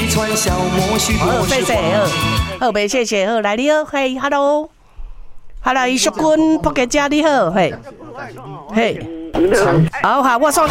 传消磨许多时光。 好，袂谢谢，好，来你好，嘿 ，hello，hello， 淑君，仆家你好，嘿，嘿，好，我送。